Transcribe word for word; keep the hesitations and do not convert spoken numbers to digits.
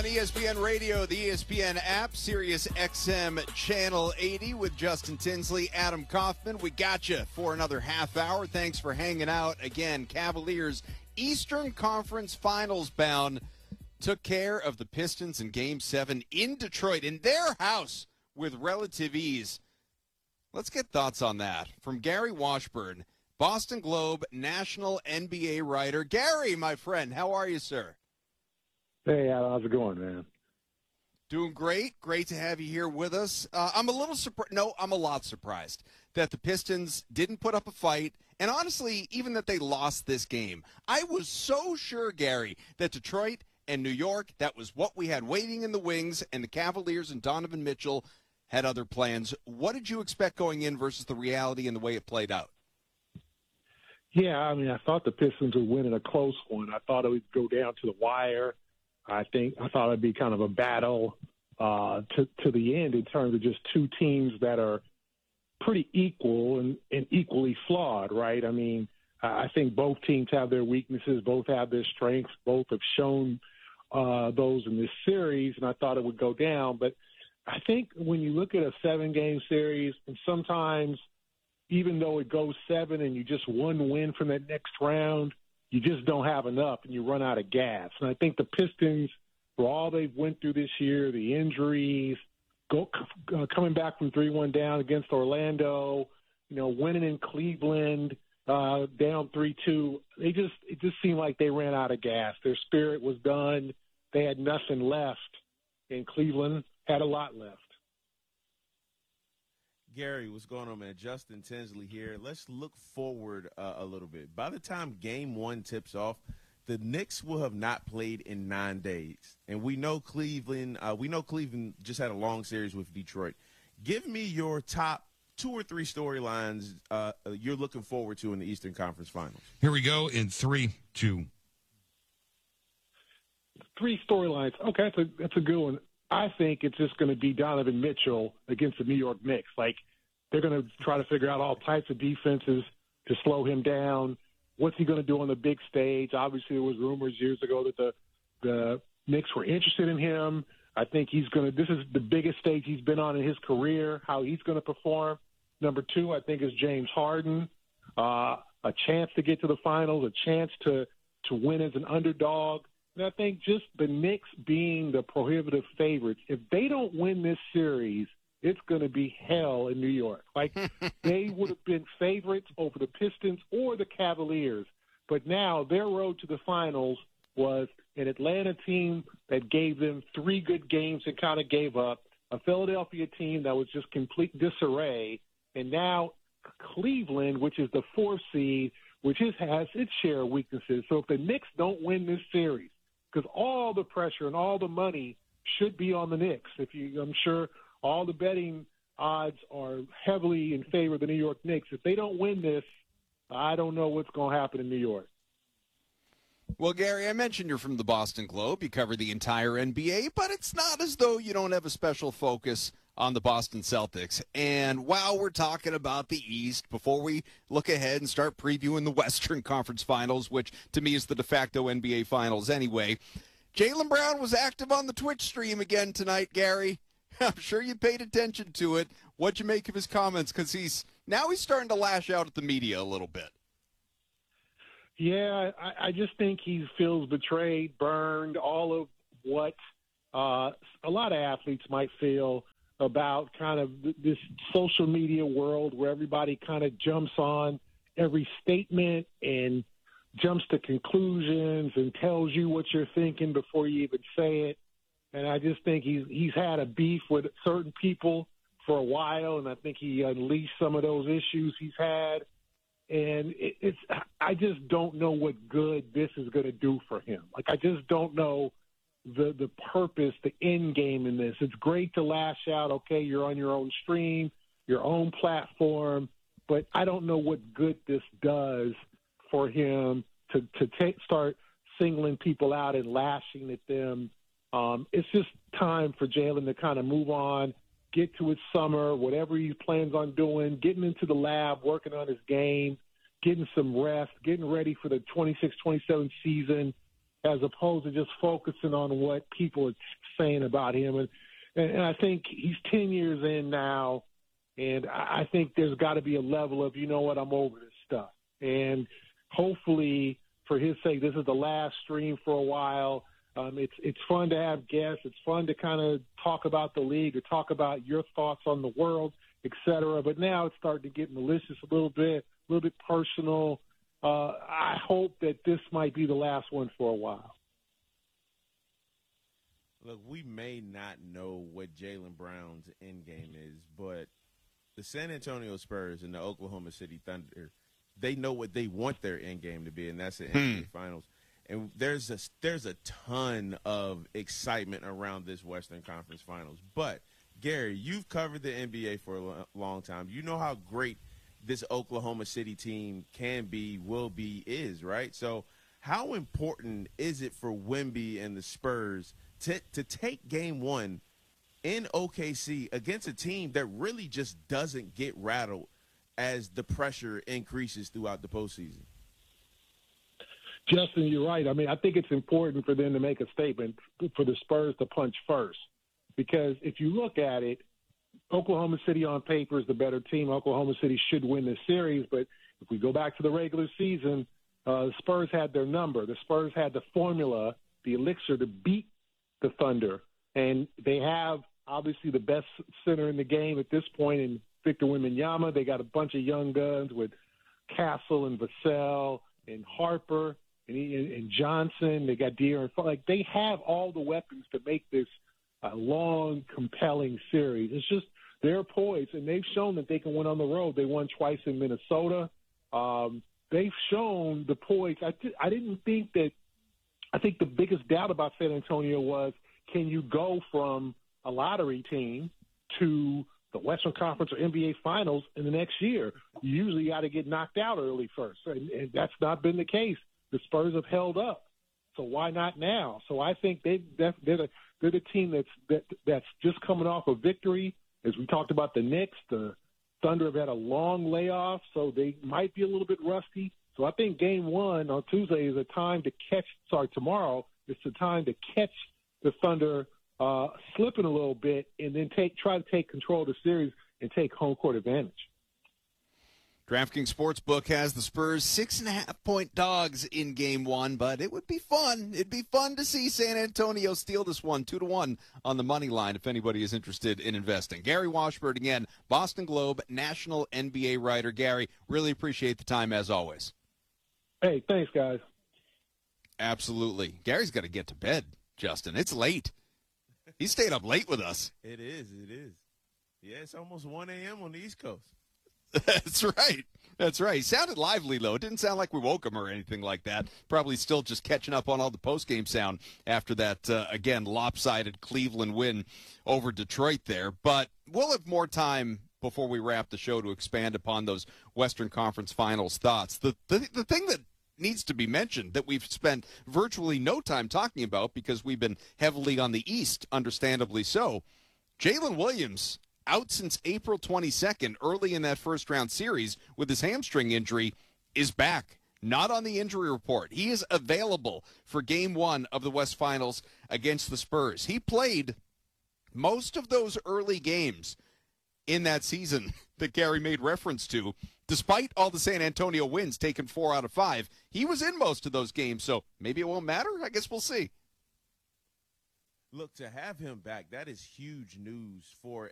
E S P N Radio, the E S P N app, Sirius X M Channel eighty with Justin Tinsley, Adam Kaufman. We got you for another half hour. Thanks for hanging out. Again, Cavaliers Eastern Conference Finals bound took care of the Pistons in Game seven in Detroit, in their house, with relative ease. Let's get thoughts on that from Gary Washburn, Boston Globe national N B A writer. Gary, my friend, how are you, sir? Hey, how's it going, man? Doing great. Great to have you here with us. Uh, I'm a little surprised. No, I'm a lot surprised that the Pistons didn't put up a fight, and honestly, even that they lost this game. I was so sure, Gary, that Detroit and New York, that was what we had waiting in the wings, and the Cavaliers and Donovan Mitchell had other plans. What did you expect going in versus the reality and the way it played out? Yeah, I mean, I thought the Pistons would win in a close one. I thought it would go down to the wire. I think I thought it'd be kind of a battle uh, to to the end in terms of just two teams that are pretty equal and, and equally flawed, right? I mean, I think both teams have their weaknesses, both have their strengths, both have shown uh, those in this series, and I thought it would go down. But I think when you look at a seven-game series, and sometimes even though it goes seven and you just one win from that next round, you just don't have enough and you run out of gas. And I think the Pistons, for all they've went through this year, the injuries, go, uh, coming back from three one down against Orlando, you know, winning in Cleveland, uh, down three two, they just it just seemed like they ran out of gas. Their spirit was done. They had nothing left. And Cleveland had a lot left. Gary, what's going on, man? Justin Tinsley here. Let's look forward uh, a little bit. By the time game one tips off, the Knicks will have not played in nine days. And we know Cleveland, uh, we know Cleveland just had a long series with Detroit. Give me your top two or three storylines uh, you're looking forward to in the Eastern Conference Finals. Here we go in three, two. Three storylines. Okay, that's a, that's a good one. I think it's just going to be Donovan Mitchell against the New York Knicks. Like, they're going to try to figure out all types of defenses to slow him down. What's he going to do on the big stage? Obviously, there was rumors years ago that the the Knicks were interested in him. I think he's going to – this is the biggest stage he's been on in his career, how he's going to perform. Number two, I think, is James Harden. Uh, a chance to get to the finals, a chance to, to win as an underdog. And I think just the Knicks being the prohibitive favorites, if they don't win this series, it's going to be hell in New York. Like, they would have been favorites over the Pistons or the Cavaliers. But now their road to the finals was an Atlanta team that gave them three good games and kind of gave up, a Philadelphia team that was just complete disarray, and now Cleveland, which is the fourth seed, which is, has its share of weaknesses. So if the Knicks don't win this series, because all the pressure and all the money should be on the Knicks. If you, I'm sure all the betting odds are heavily in favor of the New York Knicks. If they don't win this, I don't know what's going to happen in New York. Well, Gary, I mentioned you're from the Boston Globe. You cover the entire N B A, but it's not as though you don't have a special focus on the Boston Celtics. And while we're talking about the East, before we look ahead and start previewing the Western Conference Finals, which to me is the de facto N B A Finals anyway, Jaylen Brown was active on the Twitch stream again tonight, Gary. I'm sure you paid attention to it. What'd you make of his comments? Because he's now he's starting to lash out at the media a little bit. Yeah, I, I just think he feels betrayed, burned, all of what uh, a lot of athletes might feel about kind of this social media world where everybody kind of jumps on every statement and jumps to conclusions and tells you what you're thinking before you even say it. And I just think he's he's had a beef with certain people for a while, and I think he unleashed some of those issues he's had. And it, it's I just don't know what good this is going to do for him. Like, I just don't know the the purpose, the end game in this. It's great to lash out. Okay, you're on your own stream, your own platform, but I don't know what good this does for him to to take, start singling people out and lashing at them. Um, it's just time for Jaylen to kind of move on, get to his summer, whatever he plans on doing, getting into the lab, working on his game, getting some rest, getting ready for the twenty-six twenty-seven season. as opposed to just focusing on what people are saying about him. And, and I think he's ten years in now, and I think there's got to be a level of, you know what, I'm over this stuff. And hopefully, for his sake, this is the last stream for a while. Um, it's it's fun to have guests. It's fun to kind of talk about the league or talk about your thoughts on the world, et cetera. But now it's starting to get malicious a little bit, a little bit personal. Uh, I hope that this might be the last one for a while. Look, we may not know what Jaylen Brown's end game is, but the San Antonio Spurs and the Oklahoma City Thunder, they know what they want their end game to be, and that's the N B A Hmm. Finals. And there's a there's a ton of excitement around this Western Conference Finals. But Gary, you've covered the N B A for a lo- long time. You know how great this Oklahoma City team can be, will be, is, right? So how important is it for Wemby and the Spurs to to take game one in O K C against a team that really just doesn't get rattled as the pressure increases throughout the postseason? Justin, you're right. I mean, I think it's important for them to make a statement, for the Spurs to punch first. Because if you look at it, Oklahoma City on paper is the better team. Oklahoma City should win this series. But if we go back to the regular season, uh, the Spurs had their number. The Spurs had the formula, the elixir to beat the Thunder. And they have, obviously, the best center in the game at this point in Victor Wembanyama. They got a bunch of young guns with Castle and Vassell and Harper and, and Johnson. They got De'Aaron. Like, they have all the weapons to make this a long, compelling series. It's just they're poised, and they've shown that they can win on the road. They won twice in Minnesota. Um, they've shown the poise. I, th- I didn't think that – I think the biggest doubt about San Antonio was, can you go from a lottery team to the Western Conference or N B A Finals in the next year? You usually got to get knocked out early first, and, and that's not been the case. The Spurs have held up, so why not now? So I think they they're the they're the team that's that, that's just coming off a victory. As we talked about the Knicks, the Thunder have had a long layoff, so they might be a little bit rusty. So I think Game One on Tuesday is a time to catch. Sorry, tomorrow is the time to catch the Thunder uh, slipping a little bit, and then take try to take control of the series and take home court advantage. DraftKings Sportsbook has the Spurs six and a half point dogs in Game One, but it would be fun. It'd be fun to see San Antonio steal this one, two to one on the money line. If anybody is interested in investing, Gary Washburn again, Boston Globe national N B A writer. Gary, really appreciate the time as always. Hey, thanks, guys. Absolutely, Gary's got to get to bed. Justin, it's late. He stayed up late with us. It is. It is. Yeah, it's almost one a.m. on the East Coast. That's right. That's right. He sounded lively, though. It didn't sound like we woke him or anything like that. Probably still just catching up on all the post-game sound after that, uh, again, lopsided Cleveland win over Detroit there. But we'll have more time before we wrap the show to expand upon those Western Conference Finals thoughts. The, the, the thing that needs to be mentioned that we've spent virtually no time talking about because we've been heavily on the East, understandably so, Jalen Williams out since April twenty-second, early in that first-round series with his hamstring injury, is back. Not on the injury report. He is available for Game one of the West Finals against the Spurs. He played most of those early games in that season that Gary made reference to. Despite all the San Antonio wins, taking four out of five, he was in most of those games, so maybe it won't matter. I guess we'll see. Look, to have him back, that is huge news for